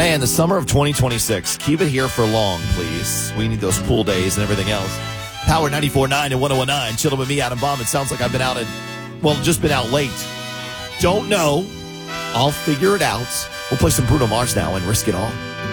Man, the summer of 2026. Keep it here for long, please. We need those pool days and everything else. Power 94.9 and 101.9. Chilling with me, Adam Bomb. It sounds like I've been out just been out late. Don't know. I'll figure it out. We'll play some Bruno Mars now and risk it all.